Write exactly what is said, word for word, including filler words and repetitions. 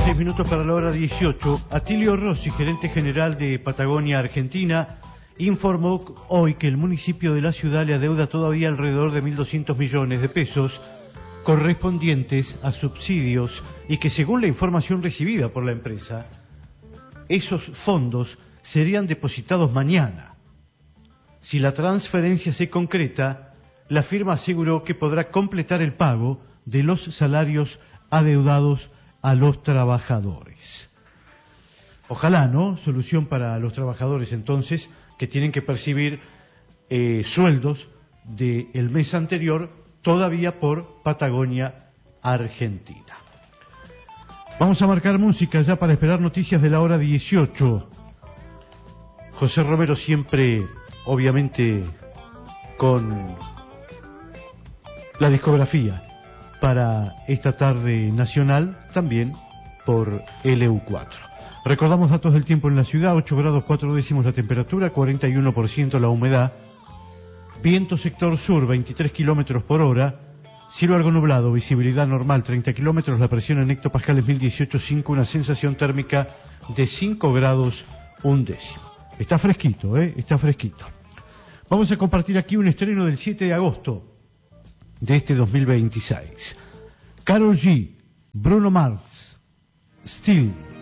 seis minutos para la hora dieciocho. Atilio Rossi, gerente general de Patagonia Argentina, informó hoy que el municipio de la ciudad le adeuda todavía alrededor de mil doscientos millones de pesos correspondientes a subsidios y que, según la información recibida por la empresa, esos fondos serían depositados mañana. Si la transferencia se concreta, la firma aseguró que podrá completar el pago de los salarios adeudados a los trabajadores. Ojalá, ¿no? Solución para los trabajadores, entonces, que tienen que percibir eh, sueldos del mes anterior todavía por Patagonia Argentina. Vamos a marcar música ya para esperar noticias de la hora dieciocho. José Romero siempre, obviamente, con la discografía para esta tarde nacional, también por L U cuatro. Recordamos datos del tiempo en la ciudad: ocho grados cuatro décimos la temperatura, cuarenta y uno por ciento la humedad, viento sector sur veintitrés kilómetros por hora, cielo algo nublado, visibilidad normal treinta kilómetros, la presión en hectopascales mil dieciocho punto cinco, una sensación térmica de cinco grados un décimo. Está fresquito, ¿eh? Está fresquito. Vamos a compartir aquí un estreno del siete de agosto de este dos mil veintiséis. Karol G, Bruno Mars, Still.